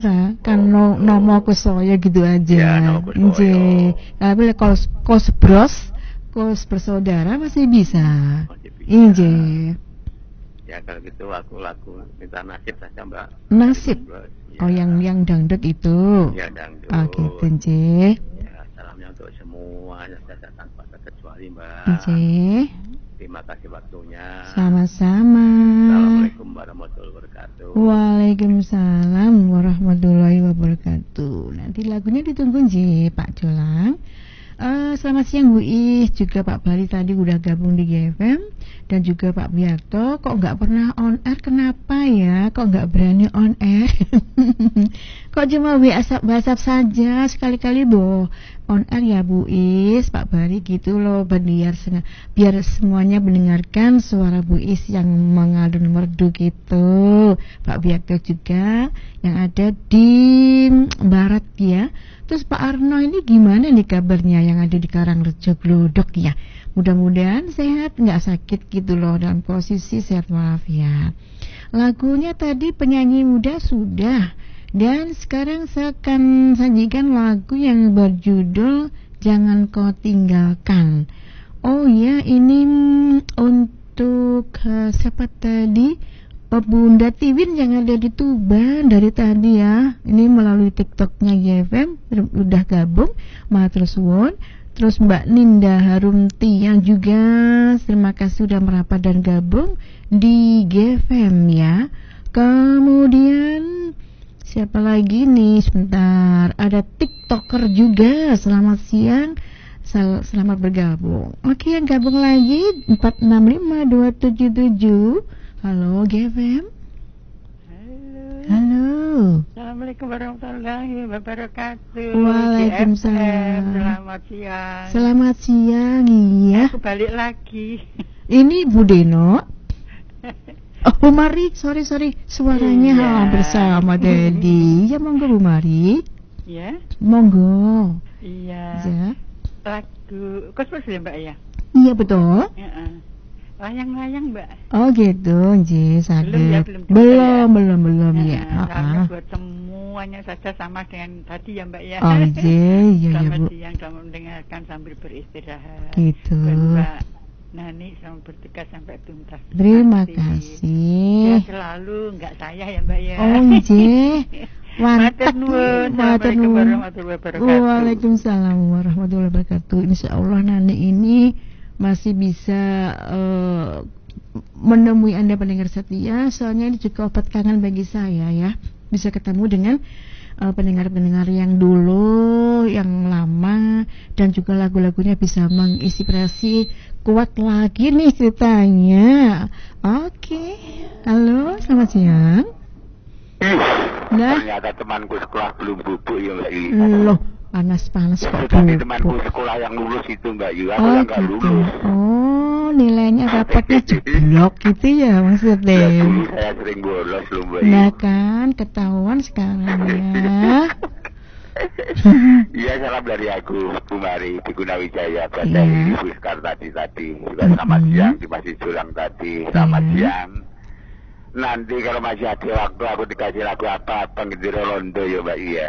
kan nomo kusaya gitu aja. Ya, nomo kusaya. Nggih. Tapi kos bros, kos bersaudara masih bisa. Masih bisa. Nggih. Ya kalau gitu aku minta nasib saja Mbak. Nasib. Ya. Oh yang dangdut itu. Ya dangdut. Oh gitu nggih. Ya salamnya untuk semuanya saja tanpa terkecuali Mbak. Nggih. Terima kasih waktunya. Sama-sama. Assalamualaikum warahmatullahi wabarakatuh. Waalaikumsalam warahmatullahi wabarakatuh. Nanti lagunya ditunggu nggih Pak Jolang. Selamat siang Bu Ih, juga Pak Bali tadi udah gabung di GFM, dan juga Pak Biakto. Kok nggak pernah on air, kenapa ya? Kok nggak berani on air? Kok cuma WhatsApp saja, sekali-kali boh on air ya Bu Is, Pak Bali gitu loh, biar semuanya mendengarkan suara Bu Is yang mengalun merdu gitu. Pak Biakto juga yang ada di barat ya. Terus Pak Arno ini gimana nih kabarnya yang ada di Karangrejo Glodok ya? Mudah-mudahan sehat, nggak sakit gitu loh, dalam posisi sehat walafiat. Lagunya tadi penyanyi muda sudah, dan sekarang saya akan sajikan lagu yang berjudul Jangan Kau Tinggalkan. Oh ya, ini untuk siapa tadi? Bunda Tiwin yang ada di Tuban dari tadi ya. Ini melalui TikToknya GFM udah gabung, matur suwun. Terus Mbak Ninda Harumti yang juga terima kasih sudah merapat dan gabung di GFM ya. Kemudian siapa lagi nih? Sebentar, ada TikToker juga. Selamat siang. Selamat bergabung. Oke, yang gabung lagi 465277. Halo GFM. Halo. Assalamualaikum warahmatullahi wabarakatuh. Waalaikumsalam. GFM, selamat siang. Selamat siang, iya. Aku balik lagi. Ini Bu Deno. Oh Bu Mari, sorry suaranya Iya. bersama Dedi. Ya monggo Bu Mari. Ya. Monggo. Iya. Ya. Lagu kosmos ya Mbak ya. Iya betul. Layang-layang Mbak. Oh gitu, nggih, saged. Belum ya. Salam buat semuanya saja sama dengan tadi ya Mbak ya. Oh nggih, iya Selamat Bu. siang, selamat mendengarkan sambil beristirahat. Gitu. Buat Mbak Nani selamat bertugas sampai tuntas. Terima Nanti. kasih. Sehat selalu, enggak saya ya Mbak ya. Oh nggih. Mantap. Matur nuwun. Assalamualaikum warahmatullahi wabarakatuh. Waalaikumsalam warahmatullahi wabarakatuh. Insyaallah Nani ini masih bisa menemui Anda pendengar setia, soalnya ini juga obat kangen bagi saya ya, bisa ketemu dengan pendengar-pendengar yang dulu, yang lama, dan juga lagu-lagunya bisa menginspirasi kuat lagi nih ceritanya. Oke. Halo, selamat siang. Nah, Ternyata temanku sekolah belum bubuk ya Mbak Yu. loh, panas-panas kok Tadi temanku bubuk. sekolah yang lulus itu Mbak Yu, aku Oh yang nggak gitu. lulus. Oh, nilainya rapatnya jeblok gitu ya Ya, maksudnya. dulu saya sering bolos loh Mbak Yu. Nah kan, ketahuan sekarang ya. Iya, salam dari aku Bu Mari di Gunawijaya, buat Iya. dari Ibu Sekar tadi. Juga selamat siang di Masjid Julang tadi. Selamat Iya. siang. Nanti kalau masih ada waktu aku dikasih lagu apa Gendera Londo ya Mbak Yu ya.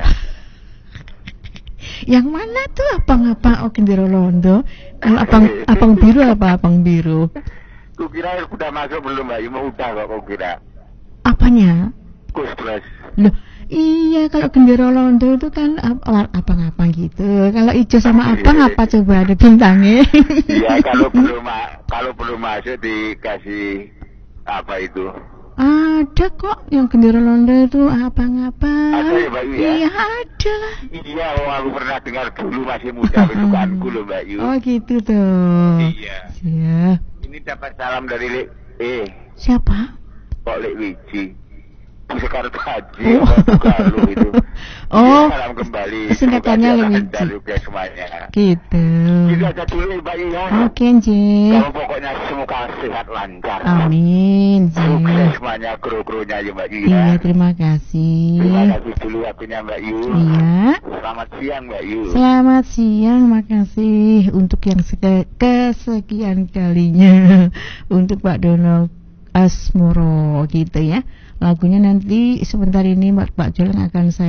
Yang mana tuh abang-abang Gendera Londo? Kalau abang biru apa abang biru? Kukira udah masuk belum Mbak Yu? Mau udah kok kukira. Apanya? Kustres. Loh, iya kalau Gendera Londo itu kan abang-abang gitu. Kalau hijau sama abang apa coba ada bintangnya? Iya, kalau belum masuk dikasih apa itu? Ada kok yang Gendera Londo itu abang-abang. Ada ya Mbak Yu ya? Iya ada. Iya, aku pernah dengar dulu masih muda kesukaanku loh Mbak Yu. Oh gitu tuh. Iya. Iya. Ini dapat salam dari Siapa? Kok Lek Wiji. Bu Sekar tadi, Oh. Galuh itu. Oh, Iya, salam kembali. singkatannya Semoga Lek jalan Wiji. dan juga semuanya. Gitu. Gitu aja dulu Mbak Yu ya. Oke, Nji. Kalau pokoknya semoga sehat lancar. Amin, Sukses Nji. semuanya kru-krunya ya Mbak Yu ya. Iya, terima kasih. Terima kasih dulu waktunya Mbak Yu. Iya. Selamat siang Mbak Yu. Selamat siang, makasih untuk yang kesekian kalinya untuk Pak Dono Asmoro gitu ya. Lagunya nanti sebentar ini Pak Jolang akan saya